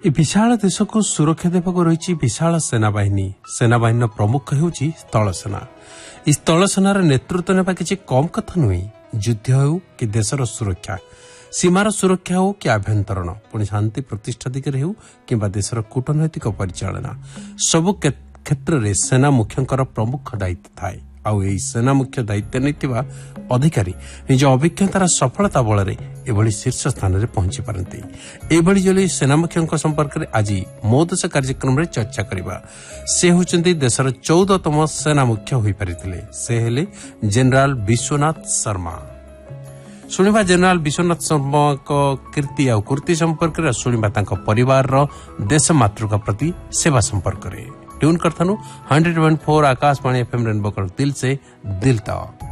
ए विशाल देश को सुरक्षा देवाक रही विशाल सेनाबाहिनी सेनाबाहिनी प्रमुख होउछि स्थलसेना। इस स्थलसेनार नेतृत्व नेबा किछि कम कथा नुहे। युद्ध हो कि देशर सुरक्षा, सीमार सुरक्षा हो कि आभ्यंतरण, पुणी शांति प्रतिष्ठा दिगरे हो किंबा देशर कूटनैतिक परिचालना, सबु क्षेत्र में सेना मुख्यंकर प्रमुख दायित्व थाए। आउ एही सेना मुख्य दायित्व नैथिबा अधिकारी निज अभिज्ञतार सफलता बल एभली शीर्ष स्थान में पहुंची पारती। एभली जली सेना मुख्यों संपर्क में आज मो देश कार्यक्रम में चर्चा करबा। से होचंती देशर 14तम सेना मुख्य होई परिथिले। से हेले जनरल विश्वनाथ शर्मा। सुनिबा जनरल विश्वनाथ शर्मा को कीर्ति आ कुर्ती संपर्क में सुनिबा तांको परिवार रो देश मातृका प्रति सेवा संपर्क में। ट्यून करथनु 101.4 आकाशवाणी एफएम रेनबो दिल से दिल तक।